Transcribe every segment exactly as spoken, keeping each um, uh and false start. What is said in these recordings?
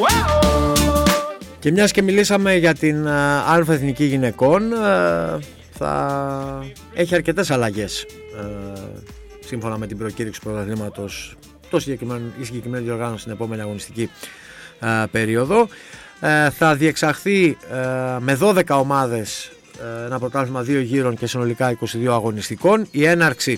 Και μιας και μιλήσαμε για την Α Εθνική Γυναικών, θα έχει αρκετές αλλαγές σύμφωνα με την προκήρυξη του πρωταθλήματος, το συγκεκριμένο, η συγκεκριμένη διοργάνωση στην επόμενη αγωνιστική περίοδο. Θα διεξαχθεί με δώδεκα ομάδες ένα πρωτάθλημα δύο γύρων και συνολικά είκοσι δύο αγωνιστικών. Η έναρξη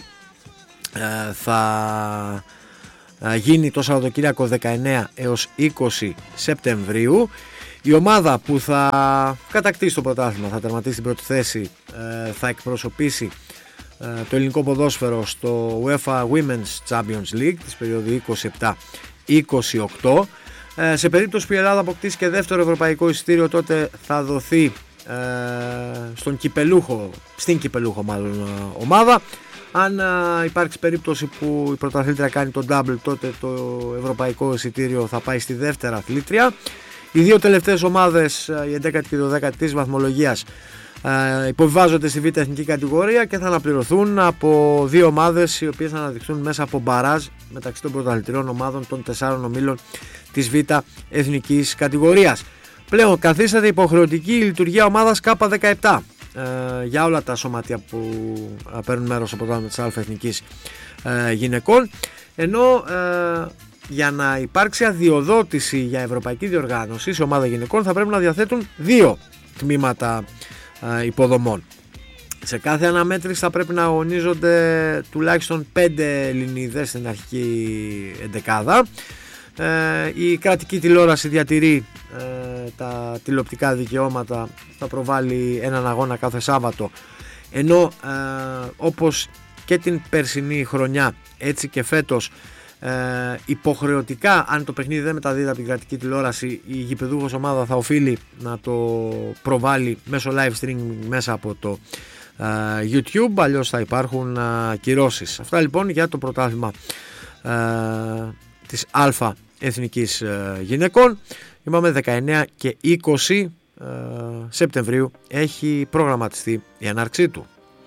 θα γίνει το Σαββατοκύριακο δεκαεννέα έως είκοσι Σεπτεμβρίου. Η ομάδα που θα κατακτήσει το πρωτάθλημα, θα τερματίσει την πρώτη θέση, θα εκπροσωπήσει το ελληνικό ποδόσφαιρο στο UEFA Women's Champions League της περίοδου είκοσι επτά είκοσι οκτώ. Σε περίπτωση που η Ελλάδα αποκτήσει και δεύτερο ευρωπαϊκό εισιτήριο, τότε θα δοθεί στον κυπελούχο, στην κυπελούχο μάλλον ομάδα. Αν υπάρξει περίπτωση που η πρωταθλήτρια κάνει τον double, τότε το ευρωπαϊκό εισιτήριο θα πάει στη δεύτερη αθλήτρια. Οι δύο τελευταίες ομάδες, η έντεκατη και η δωδέκατη της βαθμολογίας, υποβιβάζονται στη β' εθνική κατηγορία και θα αναπληρωθούν από δύο ομάδες οι οποίες θα αναδειχθούν μέσα από μπαράζ μεταξύ των πρωταθλητριών ομάδων των τεσσάρων ομίλων της β' εθνικής κατηγορίας. Πλέον καθίσταται υποχρεωτική η λειτουργία ομάδας Κ δεκαεπτά ε, για όλα τα σωματεία που παίρνουν μέρος στο πρωτάθλημα της Α Εθνικής ε, Γυναικών, ενώ ε, για να υπάρξει αδειοδότηση για ευρωπαϊκή διοργάνωση σε ομάδα γυναικών θα πρέπει να διαθέτουν δύο τμήματα ε, υποδομών. Σε κάθε αναμέτρηση θα πρέπει να αγωνίζονται τουλάχιστον πέντε Ελληνίδες στην αρχική εντεκάδα. Ε, η κρατική τηλεόραση διατηρεί ε, τα τηλεοπτικά δικαιώματα, θα προβάλλει έναν αγώνα κάθε Σάββατο, ενώ ε, όπως και την περσινή χρονιά έτσι και φέτος ε, υποχρεωτικά, αν το παιχνίδι δεν μεταδίδεται από την κρατική τηλεόραση, η γηπεδούχος ομάδα θα οφείλει να το προβάλλει μέσω live streaming μέσα από το ε, YouTube, αλλιώς θα υπάρχουν ε, κυρώσεις. Αυτά λοιπόν για το πρωτάθλημα ε, της Α Εθνικής ε, Γυναικών. Είπαμε δεκαεννέα και είκοσι ε, Σεπτεμβρίου έχει προγραμματιστεί η έναρξή του.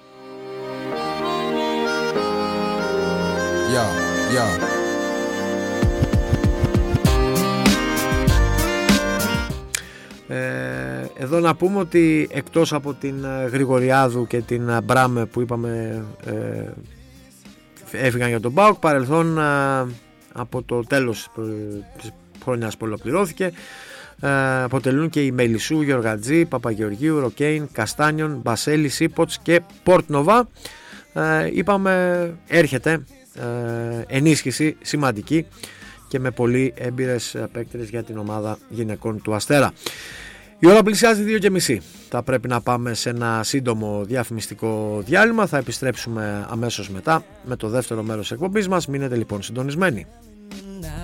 Yeah, yeah. Ε, εδώ να πούμε ότι εκτός από την Γρηγοριάδου και την Μπράμε που είπαμε ε, έφυγαν για τον ΠΑΟΚ, παρελθόν ε, από το τέλος της χρονιάς που ολοκληρώθηκε, ε, αποτελούν και οι Μελισσού, Γεωργατζή, Παπαγεωργίου, Ροκέιν, Καστάνιον, Μπασέλη, Σίποτς και Πόρτνοβα. Ε, είπαμε έρχεται ε, ενίσχυση σημαντική και με πολύ έμπειρες παίκτες για την ομάδα γυναικών του Αστέρα. Η ώρα πλησιάζει δύο και μισή. Θα πρέπει να πάμε σε ένα σύντομο διαφημιστικό διάλειμμα. Θα επιστρέψουμε αμέσως μετά με το δεύτερο μέρος της εκπομπής μας. Μείνετε λοιπόν συντονισμένοι.